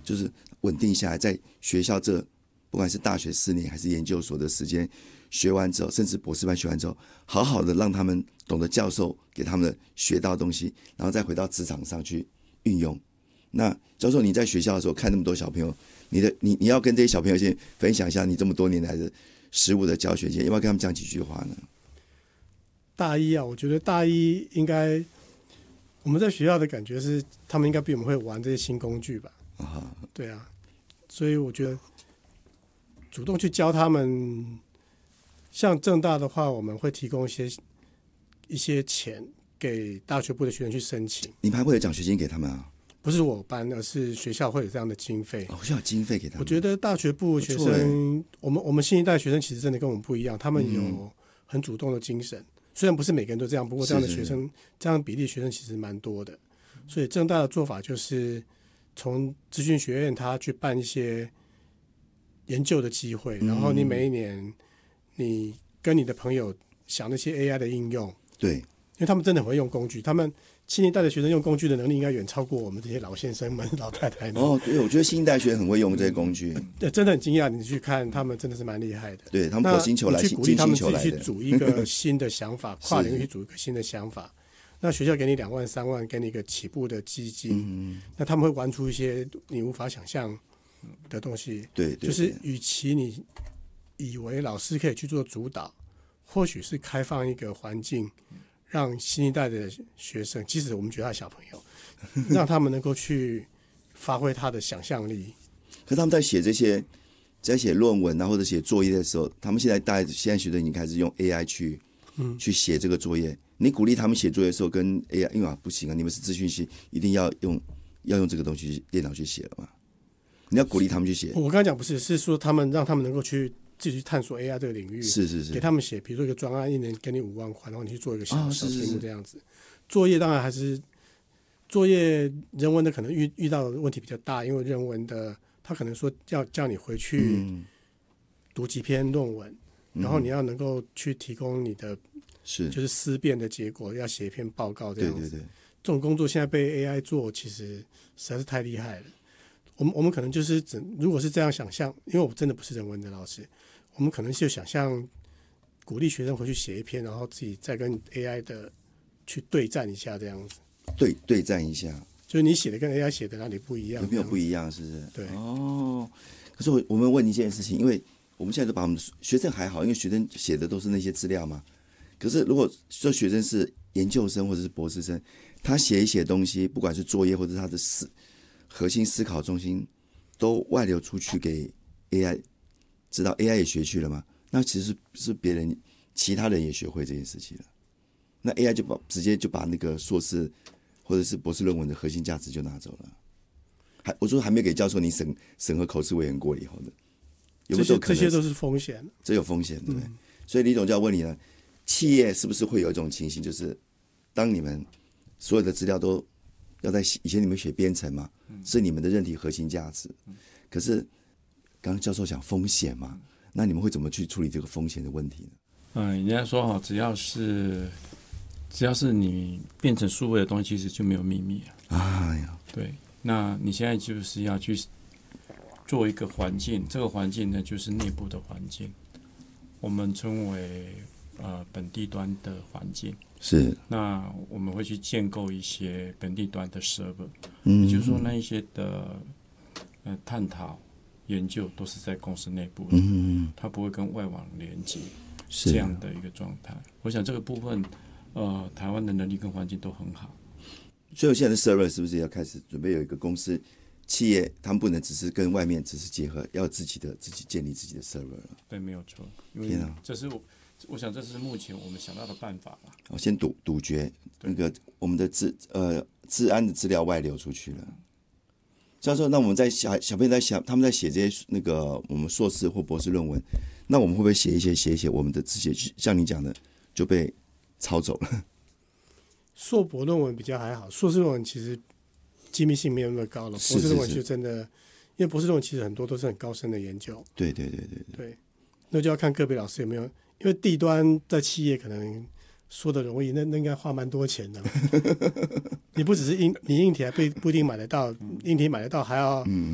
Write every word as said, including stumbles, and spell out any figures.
就是稳定下来，在学校这不管是大学四年还是研究所的时间学完之后，甚至博士班学完之后，好好的让他们懂得教授给他们的学到的东西，然后再回到职场上去运用。那教授，你在学校的时候看那么多小朋友，你的你你要跟这些小朋友先分享一下你这么多年来的实务的教学经验，要不要跟他们讲几句话呢？ 大一啊，我觉得大一应该我们在学校的感觉是，他们应该比我们会玩这些新工具吧？啊，对啊，所以我觉得主动去教他们。像政大的话，我们会提供一些一些钱给大学部的学生去申请。 你们还会有奖学金给他们啊？ 不是我班，而是学校会有这样的经费。 哦，学校有经费给他们。 我觉得大学部学生，我们我们新一代学生其实真的跟我们不一样，他们有很主动的精神。嗯、虽然不是每个人都这样，不过这样的学生，是是这样的比例学生其实蛮多的。所以政大的做法就是从资讯学院他去办一些研究的机会，然后你每一年。你跟你的朋友想那些 A I 的应用， 对， 因为他们真的很会用工具，他们新一代的学生用工具的能力应该远超过我们这些老先生们、老太太们。 哦，对，我觉得新一代学生很会用这些工具， 对，真的很惊讶。你去看，他们真的是蛮厉害的。 对，他们火星球来， 去鼓励他们自己去组一个新的想法，跨领域去组一个新的想法。那学校给你两万、三万，给你一个起步的基金，嗯、那他们会玩出一些你无法想象的东西。 对， 对， 对， 就是与其你以为老师可以去做主导。或许是开放一个环境，让新一代的学生，即使我们觉得他小朋友，让他们能够去发挥他的想象力。 可他们在写这些，在写论文啊或者写作业的时候，他们现在大家现在学生已经开始用 A I 去，嗯，去写这个作业。你鼓励他们写作业的时候，跟 A I 因为啊不行啊，你们是资讯系，一定要用要用这个东西电脑去写了嘛？你要鼓励他们去写。 我刚才讲不是，是说他们让他们能够去。自己去探索 A I 这个领域， 是是是， 给他们写，比如说一个专案，一年给你五万块，然后你去做一个小小题目这样子。作业当然还是作业，人文的可能遇遇到的问题比较大，因为人文的他可能说要叫你回去读几篇论文，嗯、然后你要能够去提供你的是就是思辨的结果，要写一篇报告这样子。 对对对， 这种工作现在被 A I 做，其实实在是太厉害了。我们我们可能就是只如果是这样想象，因为我真的不是人文的老师。我们可能就想象鼓励学生回去写一篇，然后自己再跟 A I 的去对战一下，这样子。 对对战一下， 就是你写的跟 A I 写的哪里不一样？ 有没有不一样？是不是？ 对。 哦，可是我我们问一件事情，因为我们现在都把我们的学生还好，因为学生写的都是那些资料嘛。可是如果说学生是研究生或者是博士生，他写一写东西，不管是作业或者是他的思核心思考中心，都外流出去给 A I。知道 A I 也学去了吗？那其实是别人其他人也学会这件事情了。那 A I 就把直接就把那个硕士或者是博士论文的核心价值就拿走了。还我说还没给教授你审审核口试委员过了以后的，有没有可能？ 这些都是风险， 这有风险，对不对？嗯、所以李总就要问你了：企业是不是会有一种情形，就是当你们所有的资料都要在以前你们写编程嘛，是你们的任体核心价值，可是刚刚教授讲风险嘛，那你们会怎么去处理这个风险的问题呢？ 嗯，人家说哈，只要是只要是你变成数位的东西，其实就没有秘密了。 哎呀， 对，那你现在就是要去做一个环境，这个环境呢就是内部的环境，我们称为呃本地端的环境。 是， 那我们会去建构一些本地端的 server， 嗯， 也就是说那一些的呃探讨研究都是在公司内部的， 嗯， 它不会跟外网连接，这样的一个状态。我想这个部分，呃，台湾的能力跟环境都很好。 所以现在的 server 是不是要开始准备有一个公司企业，他们不能只是跟外面只是结合，要自己的自己建立自己的 server 了？ 对，没有错。因为这是我，我想这是目前我们想到的办法吧。 哦，先杜杜绝那个我们的治呃治安的资料外流出去了。教授，那我们在小小朋友在想，他们在写这些那个我们硕士或博士论文，那我们会不会写一些写一些我们的这些像你讲的就被抄走了？ 硕博论文比较还好，硕士论文其实机密性没有那么高了。博士论文就真的，因为博士论文其实很多都是很高深的研究。 对对对对对, 对，那就要看个别老师有没有，因为地端在企业可能说的容易，那那应该花蛮多钱的。你不只是硬，你硬体还不不一定买得到，硬体买得到还要